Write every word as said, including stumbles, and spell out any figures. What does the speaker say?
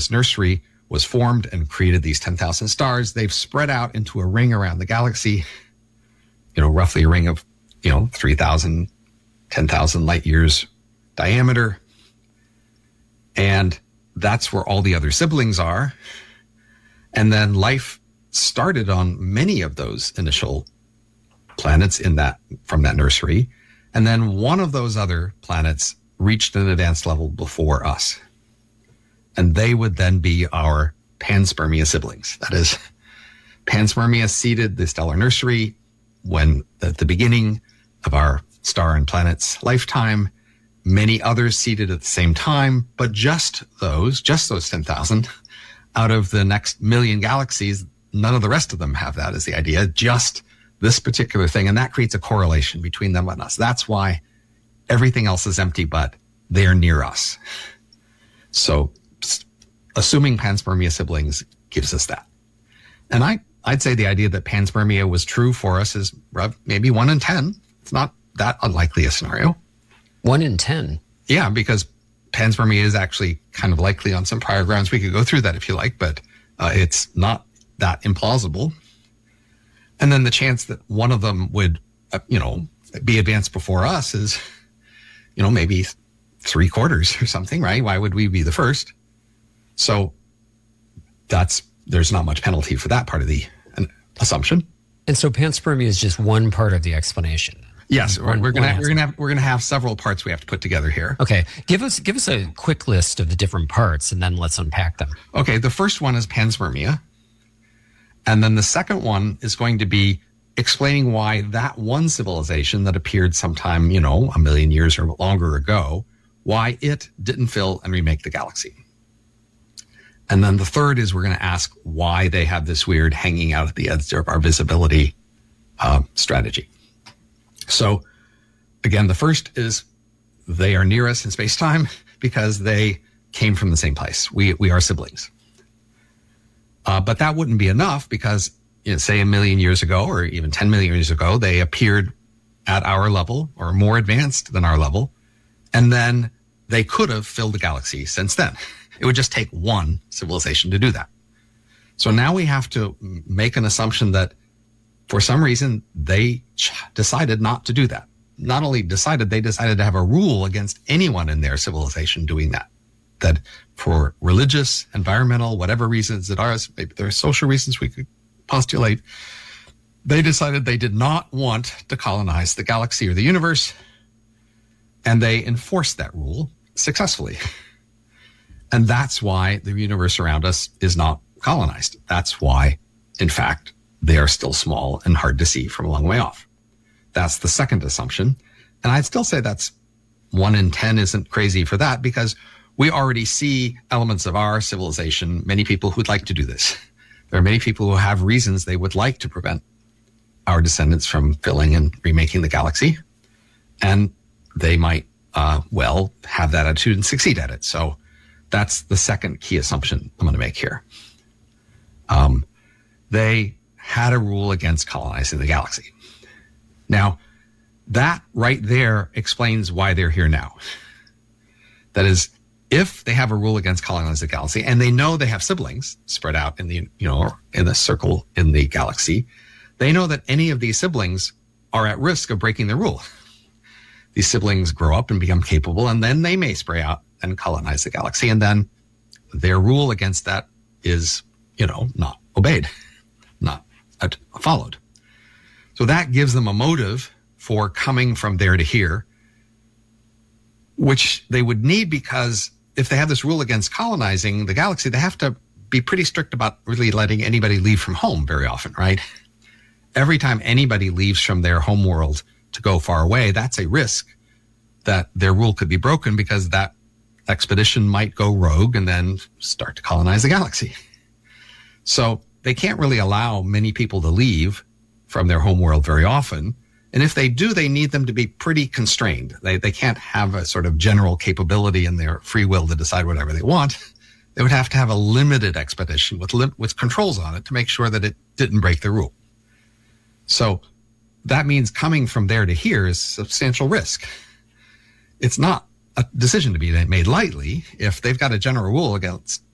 this nursery was formed and created these ten thousand stars. They've spread out into a ring around the galaxy, you know, roughly a ring of, you know, three thousand, ten thousand light years diameter. And that's where all the other siblings are. And then life started on many of those initial planets in that, from that nursery. And then one of those other planets reached an advanced level before us. And they would then be our panspermia siblings. That is, panspermia seeded the stellar nursery when at the beginning of our star and planet's lifetime. Many others seeded at the same time, but just those, just those ten thousand out of the next million galaxies, none of the rest of them have that is the idea, just this particular thing. And that creates a correlation between them and us. That's why everything else is empty, but they're near us. So assuming panspermia siblings gives us that. And I, I'd say the idea that panspermia was true for us is maybe one in ten. It's not that unlikely a scenario. One in ten? Yeah, because panspermia is actually kind of likely on some prior grounds. We could go through that if you like, but uh, it's not that implausible. And then the chance that one of them would, uh, you know, be advanced before us is, you know, maybe three quarters or something, right? Why would we be the first? So that's, there's not much penalty for that part of the uh, assumption. And so panspermia is just one part of the explanation. Yes, one, we're gonna one we're gonna have we're gonna have several parts we have to put together here. Okay, give us give us a quick list of the different parts, and then let's unpack them. Okay, the first one is panspermia, and then the second one is going to be explaining why that one civilization that appeared sometime, you know, a million years or longer ago, why it didn't fill and remake the galaxy. And then the third is we're going to ask why they have this weird hanging out at the edge of our visibility uh, strategy. So again, the first is they are near us in space-time because they came from the same place. We we are siblings. Uh, but that wouldn't be enough because, you know, say a million years ago or even ten million years ago, they appeared at our level or more advanced than our level. And then they could have filled the galaxy since then. It would just take one civilization to do that. So now we have to make an assumption that for some reason they ch- decided not to do that. Not only decided, they decided to have a rule against anyone in their civilization doing that. That for religious, environmental, whatever reasons it are, maybe there are social reasons we could postulate, they decided they did not want to colonize the galaxy or the universe, and they enforced that rule successfully. And that's why the universe around us is not colonized. That's why, in fact, they are still small and hard to see from a long way off. That's the second assumption. And I'd still say that's one in ten isn't crazy for that because we already see elements of our civilization, many people who'd like to do this. There are many people who have reasons they would like to prevent our descendants from filling and remaking the galaxy. And they might, uh, well, have that attitude and succeed at it. So that's the second key assumption I'm going to make here. Um, they had a rule against colonizing the galaxy. Now, that right there explains why they're here now. That is, if they have a rule against colonizing the galaxy, and they know they have siblings spread out in the, you know, in the circle in the galaxy, they know that any of these siblings are at risk of breaking the rule. These siblings grow up and become capable, and then they may spray out and colonize the galaxy, and then their rule against that is, you know, not obeyed, not followed. So that gives them a motive for coming from there to here, which they would need because if they have this rule against colonizing the galaxy, they have to be pretty strict about really letting anybody leave from home very often, right? Every time anybody leaves from their home world to go far away, that's a risk that their rule could be broken because that expedition might go rogue and then start to colonize the galaxy. So they can't really allow many people to leave from their home world very often. And if they do, they need them to be pretty constrained. They they can't have a sort of general capability in their free will to decide whatever they want. They would have to have a limited expedition with lim- with controls on it to make sure that it didn't break the rule. So that means coming from there to here is substantial risk. It's not a decision to be made lightly. If they've got a general rule against